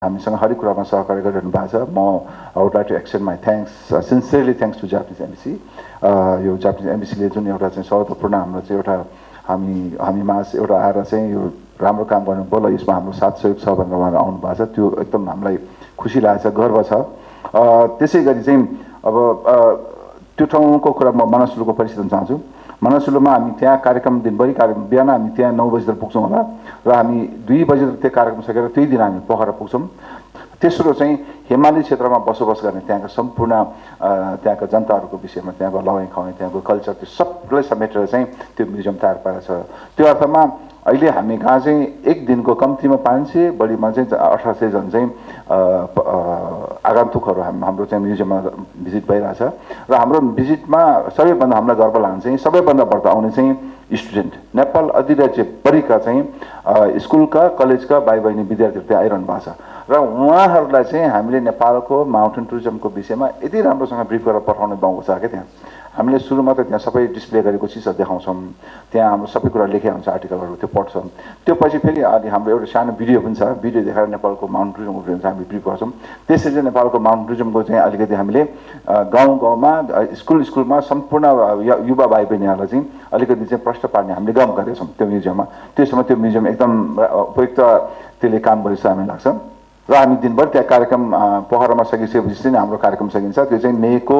हामीसँग हरेक कुरामा सहकार्य गरिरहनु भएको छ। म I would like to extend my thanks, sincerely thanks to Japanese embassy. यो जापानिज एम्बेसीले जुन एउटा चाहिँ सौहार्दपूर्ण हाम्रो चाहिँ एउटा हामीमा एउटा आएर चाहिँ यो राम्रो काम गर्नुभयो र यसमा हाम्रो साथ सहयोग छ भनेर उहाँहरू आउनु भएको छ। त्यो एकदम हामीलाई खुसी लागेको छ, गर्व छ। त्यसै गरी चाहिँ अब त्यो ठाउँको कुरा म मनसुलुको परिचय दिन चाहन्छु। मनसुलुमा हामी त्यहाँ कार्यक्रम दिनभरि कार्यक्रम, बिहान हामी त्यहाँ 9 बजीतिर पुग्छौँ होला र हामी 2 बजीतिर त्यो कार्यक्रम सकेर त्यही दिन हामी पोखरा पुग्छौँ। तेस्रो चाहिँ हिमाली क्षेत्रमा बसोबास गर्ने त्यहाँका सम्पूर्ण त्यहाँका जनताहरूको विषयमा, त्यहाँको लवाई खुवाई, त्यहाँको कल्चर, त्यो सबलाई समेटेर चाहिँ त्यो म्युजियम तयार पारेको छ। त्यो अर्थमा अहिले हामी कहाँ चाहिँ एक दिनको कम्तीमा 500, बढीमा चाहिँ 1800 जन चाहिँ आगन्तुकहरू हाम्रो चाहिँ म्युजियममा भिजिट भइरहेछ। र हाम्रो भिजिटमा सबैभन्दा हामीलाई गर्व लाग्ने चाहिँ सबैभन्दा बढ्दो आउने चाहिँ स्टुडेन्ट, नेपाल अधिराज्यभरिका चाहिँ स्कुलका कलेजका भाइ बहिनी विद्यार्थीहरू त्यहाँ आइरहनु भएको छ। र उहाँहरूलाई चाहिँ हामीले नेपालको माउन्टेन टुरिज्मको विषयमा यति राम्रोसँग ब्रिफ गरेर पठाउने बाउको छ क्या। त्यहाँ हामीले सुरुमा त त्यहाँ सबै डिस्प्ले गरेको चिजहरू देखाउँछौँ, त्यहाँ हाम्रो सबै कुरा लेखेको हुन्छ, आर्टिकलहरू त्यो पढ्छौँ। त्यो पछि फेरि अलि हाम्रो एउटा सानो भिडियो पनि छ, भिडियो देखाएर नेपालको माउन्टेन टुरिज्मको विषयमा हामी ब्रिफ गर्छौँ। त्यसरी चाहिँ नेपालको माउन्टेन टुरिज्मको चाहिँ अलिकति हामीले गाउँ गाउँमा स्कुलमा सम्पूर्ण युवा भाइ बहिनीहरूलाई चाहिँ अलिकति चाहिँ प्रश्न पार्ने हामीले काम गरेका छौँ त्यो म्युजियममा। त्यसमा त्यो म्युजियम एकदम उपयुक्त त्यसले काम गरेको हामीलाई लाग्छ। र हामी दिनभर त्यहाँ कार्यक्रम पोखरामा सकिसकेपछि चाहिँ हाम्रो कार्यक्रम सकिन्छ। त्यो चाहिँ मेको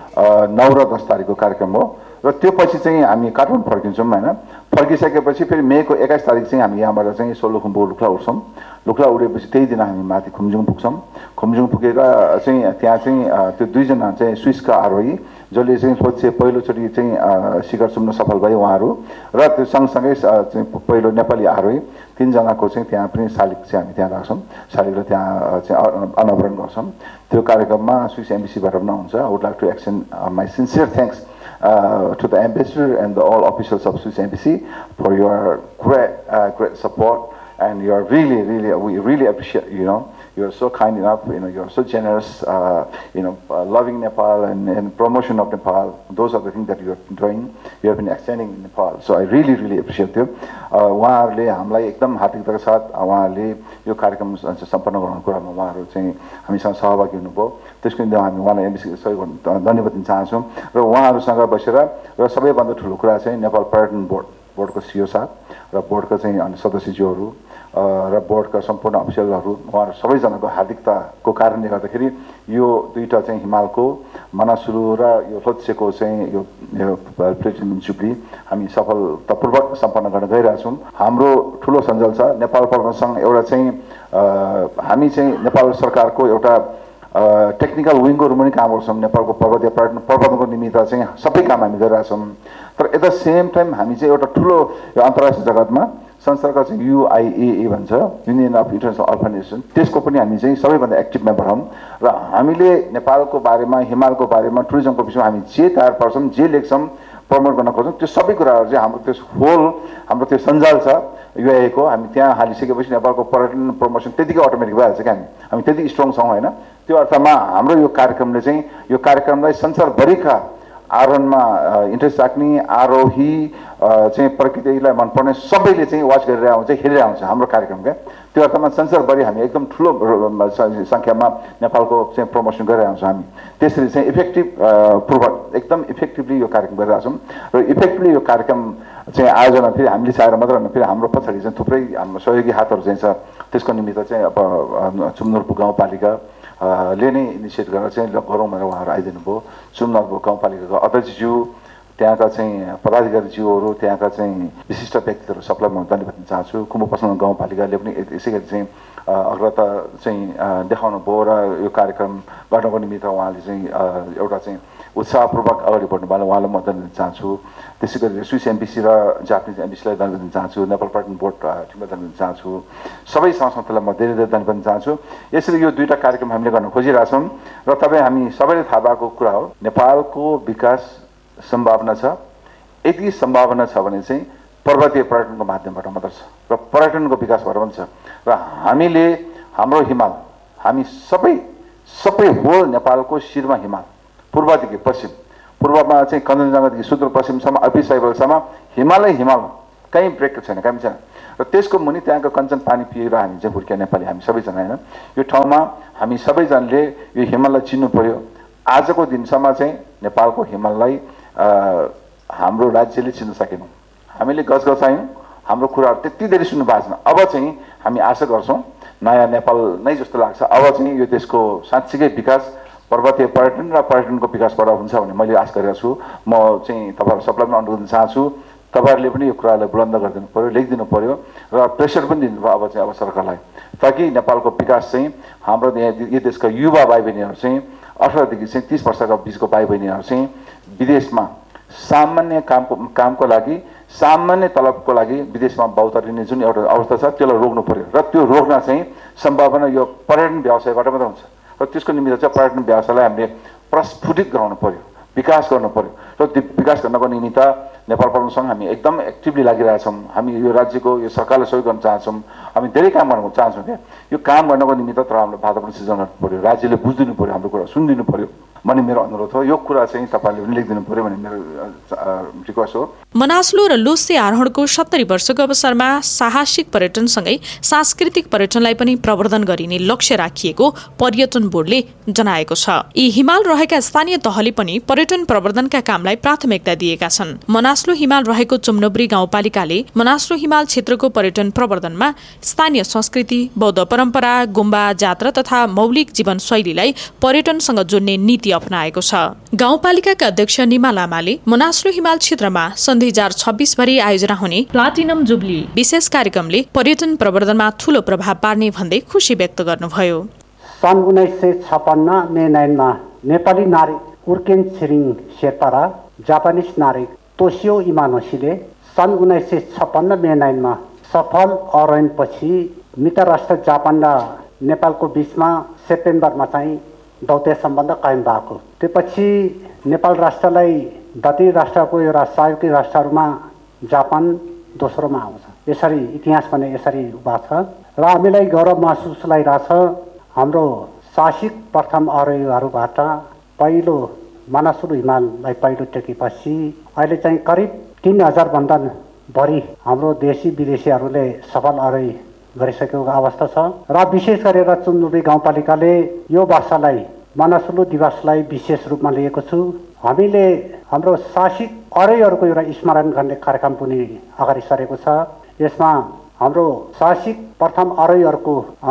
9 र 10 तारिकको कार्यक्रम हो। र त्यो पछि चाहिँ हामी काठमाडौँ फर्किन्छौँ होइन। फर्किसकेपछि फेरि मेको 21 तारिक चाहिँ हामी यहाँबाट चाहिँ सोलुखुम्बु लुक्ला उठ्छौँ। लुक्ला उडेपछि त्यही दिन हामी माथि खुम्जुङ पुग्छौँ। खुम्जुङ पुगेर चाहिँ त्यहाँ चाहिँ त्यो 2 जना चाहिँ स्विसका आरोही जसले चाहिँ पहिलोचोटि चाहिँ शिखर चुम्न सफल भए उहाँहरू, र त्यो सँगसँगै चाहिँ पहिलो नेपाली आरोही 3 जनाको चाहिँ त्यहाँ पनि शालिग चाहिँ हामी त्यहाँ राख्छौँ। शालिगलाई त्यहाँ चाहिँ अनावरण गर्छौँ। त्यो कार्यक्रममा स्विस एम्बेसीबाट पनि आउँछ। I would like to extend my sincere thanks to the ambassador and all officials of Swiss Embassy for your great support, and you are we really appreciate, you are so kind enough, you are so generous, loving Nepal and promotion of Nepal. Those are the things that you have been doing, you have been extending in Nepal. So I really appreciate you. उहाँहरूले हामीलाई एकदम हार्दिकताका साथ उहाँहरूले यो कार्यक्रम सम्पन्न गराउनु कुरामा उहाँहरू चाहिँ हामीसँग सहभागी हुनुभयो। त्यसको निम्ति हामी उहाँलाई एम्बेसीको सहयोग धन्यवाद दिन चाहन्छौँ। र उहाँहरूसँग बसेर र सबैभन्दा ठुलो कुरा चाहिँ नेपाल पर्यटन बोर्डको सिओ साहब र बोर्डका चाहिँ अन्य सदस्यज्यूहरू र बोर्डका सम्पूर्ण अफिसियलहरू, उहाँहरू सबैजनाको हार्दिकताको कारणले गर्दाखेरि यो 2टा चाहिँ हिमालको मनसुलु र यो लोत्सेको चाहिँ यो प्लेटिनम जुब्ली हामी सफलतापूर्वक सम्पन्न गर्न गइरहेछौँ। हाम्रो ठुलो सञ्जाल छ नेपाल पर्यटन सङ्घ एउटा चाहिँ हामी चाहिँ नेपाल सरकारको एउटा टेक्निकल विङको रूपमा पनि काम गर्छौँ। नेपालको पर्वतीय पर्यटनको निमित्त चाहिँ सबै काम हामी गरिरहेछौँ। तर एट द सेम टाइम हामी चाहिँ एउटा ठुलो यो अन्तर्राष्ट्रिय जगतमा संस्थाको चाहिँ UIAA भन्छ, युनियन अफ इन्टरनेसनल अर्गनाइजेसन, त्यसको पनि हामी चाहिँ सबैभन्दा एक्टिभ मेम्बर हौँ। र हामीले नेपालको बारेमा, हिमालको बारेमा, टुरिज्मको विषयमा हामी जे तयार पार्छौँ, जे लेख्छौँ, प्रमोट गर्न खोज्छौँ, त्यो सबै कुराहरू चाहिँ हाम्रो त्यो हाम्रो त्यो सञ्जाल छ UIAA को। हामी त्यहाँ हालिसकेपछि नेपालको पर्यटन प्रमोसन त्यतिकै अटोमेटिक भइहाल्छ क्या। हामी त्यति स्ट्रङ छौँ होइन। त्यो अर्थमा हाम्रो यो कार्यक्रमले चाहिँ यो कार्यक्रमलाई संसारभरिका आरोहणमा इन्ट्रेस्ट राख्ने आरोही चाहिँ प्रकृतिलाई मनपर्ने सबैले चाहिँ वाच गरेर आउँछ, हेरेर आउँछ हाम्रो कार्यक्रम क्या। त्यो अर्थमा संसारभरि हामी एकदम ठुलो सङ्ख्यामा नेपालको चाहिँ प्रमोसन गरेर आउँछौँ। हामी त्यसरी चाहिँ एकदम इफेक्टिभली यो कार्यक्रम गरिरहेछौँ। र इफेक्टिभली यो कार्यक्रम चाहिँ आयोजना फेरि हामीले चाहेर मात्र होइन, फेरि हाम्रो पछाडि चाहिँ थुप्रै हाम्रो सहयोगी हातहरू चाहिँ छ। त्यसको निमित्त चाहिँ अब चुम्नुरपु गाउँपालिका ले नै इनिसिएट गरेर चाहिँ गरौँ भनेर उहाँहरू आइदिनु भयो। चुम्नुरपु गाउँपालिकाको अध्यक्षज्यू, त्यहाँका चाहिँ पदाधिकारीज्यूहरू, त्यहाँका चाहिँ विशिष्ट व्यक्तित्वहरू सबलाई म धन्यवाद दिन चाहन्छु। कुम्बु पसन्द गाउँपालिकाले पनि यसै गरी चाहिँ अग्रता चाहिँ देखाउनु भयो र यो कार्यक्रम गर्नको निमित्त उहाँले चाहिँ एउटा चाहिँ उत्साहपूर्वक अगाडि बढ्नु भयो। उहाँलाई म धन्यवाद दिन चाहन्छु। त्यसै गरी स्विस एम्बेसी र जापानिज एम्बेसीलाई धन्यवाद दिन चाहन्छु। नेपाल पर्यटन बोर्ड टिमलाई धन्यवाद दिन चाहन्छु। सबै संस्थालाई म धेरै धन्यवाद दिन चाहन्छु। यसरी यो 2टा कार्यक्रम हामीले गर्न खोजिरहेछौँ। र तपाईँ हामी सबैले थाहा भएको कुरा हो, नेपालको विकास सम्भावना छ। यति सम्भावना छ भने चाहिँ पर्वतीय पर्यटनको माध्यमबाट मात्र छ र पर्यटनको विकासबाट पनि छ। र हामीले हाम्रो हिमाल, हामी सबै होल नेपालको शिरमा हिमाल, पूर्वदेखि पश्चिम, पूर्वमा चाहिँ कञ्चनजङ्घादेखि सुदूर पश्चिमसम्म अफिस साइबलसम्म हिमाल कहीँ ब्रेक छैन, कहीँ छैन। र त्यसको मुनि त्यहाँको कञ्चन पानी पिएर हामी चाहिँ हुर्किया नेपाली हामी सबैजना होइन। यो ठाउँमा हामी सबैजनाले यो हिमाललाई चिन्नु पर्यो। आजको दिनसम्म चाहिँ नेपालको हिमाललाई हाम्रो राज्यले चिन्न सकेनौँ। हामीले गसगसायौँ, हाम्रो कुराहरू त्यति धेरै सुन्नु भएको छैन। अब चाहिँ हामी आशा गर्छौँ नयाँ नेपाल नै जस्तो लाग्छ। अब चाहिँ यो देशको साँच्चीकै विकास पर्वतीय पर्यटन र पर्यटनको विकासबाट हुन्छ भन्ने मैले आश गरेको छु। म चाहिँ तपाईँहरू सबलाई पनि अनुरोध गर्न चाहन्छु, तपाईँहरूले पनि यो कुरालाई बुलन्द गरिदिनु पर्यो, लेखिदिनु पर्यो र प्रेसर पनि दिनुभयो अब चाहिँ अब सरकारलाई, ताकि नेपालको विकास चाहिँ हाम्रो यो देशका युवा भाइ बहिनीहरू चाहिँ 18 देखि 30 वर्षका बिचको भाइ बहिनीहरू चाहिँ विदेशमा सामान्य कामको लागि सामान्य तलबको लागि विदेशमा बाउतरिने जुन एउटा अवस्था छ त्यसलाई रोक्नु पर्यो र त्यो रोक्न चाहिँ सम्भावना यो पर्यटन व्यवसायबाट मात्रै हुन्छ र त्यसको निमित्त चाहिँ पर्यटन व्यवसायलाई हामीले प्रस्फुटित गराउनु पर्यो, विकास गर्नु पर्यो र त्यो विकास गर्नको निमित्त नेपाल पर्यटनसँग हामी एकदम एक्टिभली लागिरहेछौँ। हामी यो राज्यको यो सरकारलाई सहयोग गर्न चाहन्छौँ, हामी धेरै काम गर्न चाहन्छौँ। क्या यो काम गर्नको निमित्त तर हाम्रो वातावरण सिर्जना गर्नु पर्यो, राज्यले बुझिदिनु पर्यो, हाम्रो कुरा सुनिदिनु पर्यो भन्ने मेरो अनुरोध हो। यो कुरा चाहिँ तपाईँले पनि लेखिदिनु पर्यो भन्ने मेरो रिक्वेस्ट हो। मनासलु र लोसे आरोहणको 70 वर्षको अवसरमा साहसिक पर्यटनसँगै सांस्कृतिक पर्यटनलाई पनि प्रवर्धन गरिने लक्ष्य राखिएको पर्यटन बोर्डले जनाएको छ। यी हिमाल रहेका स्थानीय तहले पनि पर्यटन प्रवर्धनका कामलाई प्राथमिकता दिएका छन्। मनासलु हिमाल रहेको चुम्नोब्री गाउँपालिकाले मनासलु हिमाल क्षेत्रको पर्यटन प्रवर्धनमा स्थानीय संस्कृति, बौद्ध परम्परा, गुम्बा, जात्रा तथा मौलिक जीवन शैलीलाई पर्यटनसँग जोड्ने नीति अपनाएको छ। गाउँपालिकाका अध्यक्ष निमा लामाले मनासलु हिमाल क्षेत्रमा सन् 2026 भरि आयोजना हुने प्लाटिनम जुबली विशेष कार्यक्रमले पर्यटन प्रवर्धनमा ठूलो प्रभाव पार्ने भन्दै खुसी व्यक्त गर्नुभयो। सन् 1956 मे 9 मा नेपाली नारी उर्केन छिरिङ शेर्पा र जापानिज नारी तोसियो इमानोसीले सन् 1956 मे 9 मा सफल अरोहणपछि मित्र राष्ट्र जापान र नेपालको बीचमा सेप्टेम्बरमा चाहिँ दौत्य सम्बन्ध कायम भएको। त्यसपछि नेपाल राष्ट्रलाई दक्षिण राष्ट्रको एउटा सहयोगी राष्ट्रहरूमा जापान दोस्रोमा आउँछ। यसरी इतिहास पनि यसरी भएको छ र हामीलाई गौरव महसुस लागिरहेछ। हाम्रो साहसिक प्रथम आरोहीहरूबाट पहिलो मनासलु हिमाललाई पहिलो टेकेपछि अहिले चाहिँ करिब 3000 भन्दा बढी हाम्रो देशी विदेशीहरूले सफल आरोही गरिसकेको अवस्था छ र विशेष गरेर चुम्नोब्री गाउँपालिकाले यो वर्षलाई मनासलु दिवसलाई विशेष रूपमा लिएको छु। हामीले हाम्रो साहसिक आरोहीहरूको एउटा स्मरण गर्ने कार्यक्रम पनि अगाडि सरेको छ। यसमा हाम्रो साहसिक प्रथम आरोहीहरूको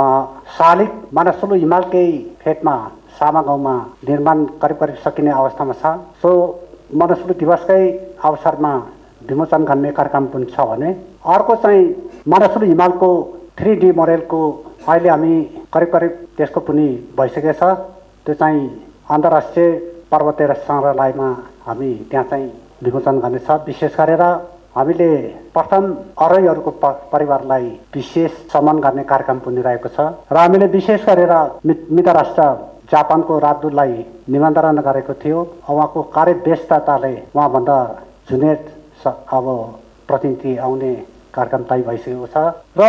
शालिग मनासलु हिमालकै फेदमा सामा गाउँमा निर्माण करिब सकिने अवस्थामा छ। सो मनासलु दिवसकै अवसरमा विमोचन गर्ने कार्यक्रम पनि छ भने अर्को चाहिँ मनासलु हिमालको 3D मोडेलको अहिले हामी करिब त्यसको पनि भइसकेको छ। त्यो चाहिँ अन्तर्राष्ट्रिय पर्वतीय सङ्ग्रहालयमा हामी त्यहाँ चाहिँ विमोचन गर्नेछ। विशेष गरेर हामीले प्रथम आरोहीहरूको परिवारलाई विशेष सम्मान गर्ने कार्यक्रम पनि रहेको छ र हामीले विशेष गरेर मित्र राष्ट्र जापानको राजदूतलाई निमन्त्रणा गरेको थियो। उहाँको कार्य व्यस्तताले उहाँभन्दा जुनियर अब प्रतिनिधि आउने कार्यक्रम तय भइसकेको छ र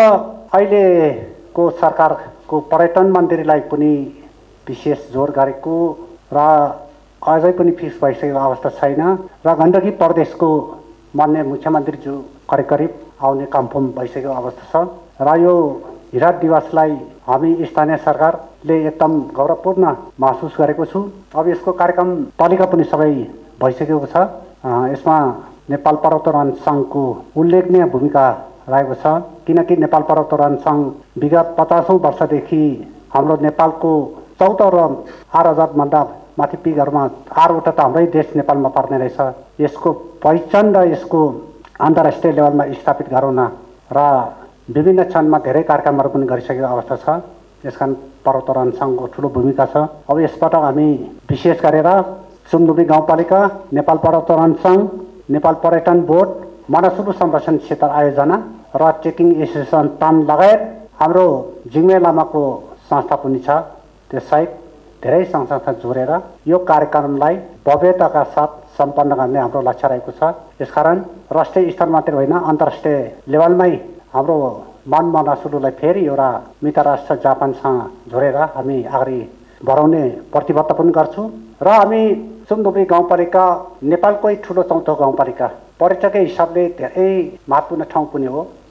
अहिलेको सरकारको पर्यटन मन्त्रीलाई पनि विशेष जोड गरेको र अझै पनि फिक्स भइसकेको अवस्था छैन र गण्डकी प्रदेशको मान्य मुख्यमन्त्रीज्यू करिब आउने कन्फर्म भइसकेको अवस्था छ र यो हिरात दिवसलाई हामी स्थानीय सरकारले एकदम गौरवपूर्ण महसुस गरेको छु। अब यसको कार्यक्रम तालिका पनि सबै भइसकेको छ। यसमा नेपाल पर्वतारोहण सङ्घको उल्लेखनीय भूमिका रहेको छ किनकि नेपाल पर्वतारोहण सङ्घ विगत 50औं वर्षदेखि हाम्रो नेपालको 14 र 8000 भन्दा माथि पिकहरूमा 8वटा त हाम्रै देश नेपालमा पर्ने रहेछ। यसको पहिचान र यसको अन्तर्राष्ट्रिय लेभलमा स्थापित गराउन र विभिन्न क्षणमा धेरै कार्यक्रमहरू पनि गरिसकेको अवस्था छ। यसकारण पर्वतारोहण सङ्घको ठुलो भूमिका छ। अब यसबाट हामी विशेष गरेर चुम्नोब्री गाउँपालिका, नेपाल पर्वतारोहण सङ्घ, नेपाल पर्यटन बोर्ड, मनासलु संरक्षण क्षेत्र आयोजना र ट्रेकिङ एसोसिएसन तान लगायत हाम्रो जिङ्मे लामाको संस्था पनि छ। त्यससहित धेरै संस्था जोडेर यो कार्यक्रमलाई भव्यताका साथ सम्पन्न गर्ने हाम्रो लक्ष्य रहेको छ। यसकारण राष्ट्रिय स्तर मात्र होइन अन्तर्राष्ट्रिय लेभलमै हाम्रो मन मनासलुलाई फेरि एउटा मित्र राष्ट्र जापानसँग जोडेर हामी अगाडि बढाउने प्रतिबद्धता पनि गर्छौँ र हामी चुम्नोब्री गाउँपालिका नेपालकै ठुलो चौथो गाउँपालिका पर्यटककै हिसाबले धेरै महत्त्वपूर्ण ठाउँ पनि हो।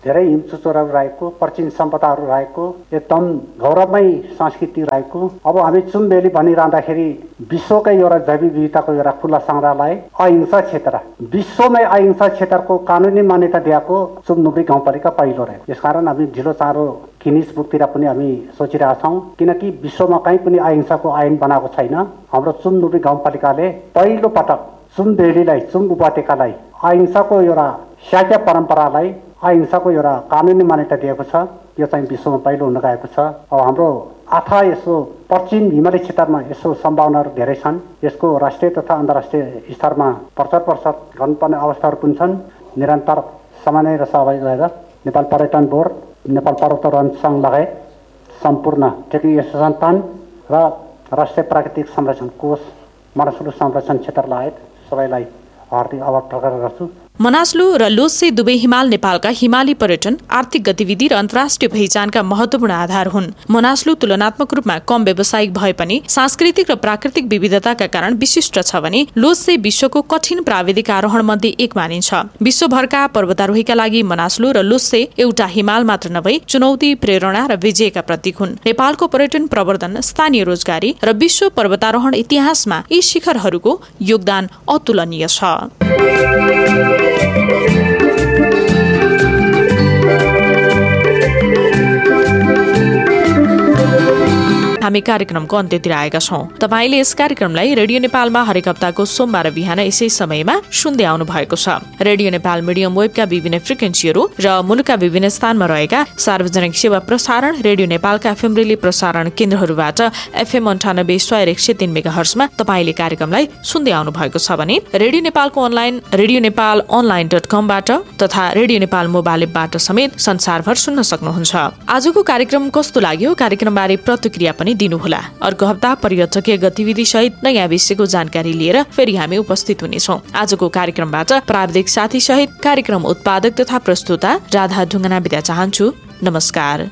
धेरै हिमचुचोरहरू रहेको, प्राचीन सम्पदाहरू रहेको, एकदम गौरवमय संस्कृति रहेको। अब हामी चुम्बेली भनिरहँदाखेरि विश्वकै एउटा जैव विविधताको एउटा खुला सङ्ग्रहालय, अहिंसा क्षेत्र, विश्वमै अहिंसा क्षेत्रको कानुनी मान्यता दिएको चुम्नुब्री गाउँपालिका पहिलो रह्यो। यसकारण हामी ढिलो चाँडो गिनिज बुकतिर पनि हामी सोचिरहेका छौँ, किनकि विश्वमा कहीँ पनि अहिंसाको ऐन बनाएको छैन। हाम्रो चुम्नुब्री गाउँपालिकाले पहिलो पटक चुम्बेलीलाई, चुम उपत्यकालाई अहिंसाको एउटा शाक्य परम्परालाई अहिंसाको एउटा कानुनी मान्यता दिएको छ। यो चाहिँ विश्वमा पहिलो हुन गएको छ। अब हाम्रो अथवा यसो पश्चिम हिमाली क्षेत्रमा यसो सम्भावनाहरू धेरै छन्। यसको राष्ट्रिय तथा अन्तर्राष्ट्रिय स्तरमा प्रचार प्रसार गर्नुपर्ने अवस्थाहरू पनि छन्। निरन्तर समन्वय र सहभागी रहेर नेपाल पर्यटन बोर्ड, नेपाल पर्वतारोहण सङ्घ लगायत सम्पूर्ण टेक्निकल संस्थान र राष्ट्रिय प्राकृतिक संरक्षण कोष, मनासलु संरक्षण क्षेत्र लगायत सबैलाई हार्दिक आभार प्रकट गर्छु। मनासलु र लोत्से दुवै हिमाल नेपालका हिमाली पर्यटन, आर्थिक गतिविधि र अन्तर्राष्ट्रिय पहिचानका महत्वपूर्ण आधार हुन्। मनासलु तुलनात्मक रूपमा कम व्यावसायिक भए पनि सांस्कृतिक र प्राकृतिक विविधताका कारण विशिष्ट छ भने लोत्से विश्वको कठिन प्राविधिक आरोहण मध्ये एक मानिन्छ। विश्वभरका पर्वतारोहीका लागि मनासलु र लोत्से एउटा हिमाल मात्र नभई चुनौती, प्रेरणा र विजयका प्रतीक हुन्। नेपालको पर्यटन प्रवर्धन, स्थानीय रोजगारी र विश्व पर्वतारोहण इतिहासमा यी शिखरहरूको योगदान अतुलनीय छ। हामी कार्यक्रमको अन्त्यतिर आएका छौं। तपाईले यस कार्यक्रमलाई रेडियो नेपालमा हरेक हप्ताको सोमबार बिहान यसै समयमा सुन्दै आउनु भएको छ। रेडियो नेपाल मिडियम वेबका विभिन्न फ्रिक्वेन्सीहरू र मुलुकका विभिन्न स्थानमा रहेका सार्वजनिक सेवा प्रसारण रेडियो नेपालका एफएम रिले प्रसारण केन्द्रहरूबाट एफएम 98.103 मेगाहर्जमा तपाईले कार्यक्रमलाई सुन्दै आउनु भएको छ भने रेडियो नेपालको अनलाइन रेडियो नेपाल online.com बाट तथा रेडियो नेपाल मोबाइल एपबाट समेत संसारभर सुन्न सक्नुहुन्छ। आजको कार्यक्रम कस्तो लाग्यो? कार्यक्रमबारे प्रतिक्रिया पनि दिनुहोला। अर्को हप्ता पर्यटकीय गतिविधि सहित नयाँ विषयको जानकारी लिएर फेरि हामी उपस्थित हुनेछौँ। आजको कार्यक्रमबाट प्राविधिक साथी सहित कार्यक्रम उत्पादक तथा प्रस्तुता राधा ढुङ्गाना बिदा चाहन्छु। नमस्कार।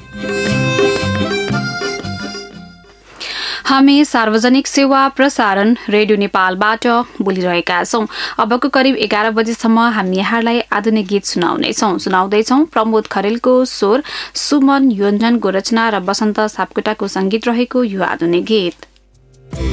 हामी सार्वजनिक सेवा प्रसारण रेडियो नेपालबाट बोलिरहेका छौं। अबको करिब 11 बजेसम्म हामी यहाँलाई आधुनिक गीत सुनाउँदैछौं। प्रमोद खरेलको स्वर, सुमन योन्जनको रचना र बसन्त सापकोटाको संगीत रहेको यो आधुनिक गीत।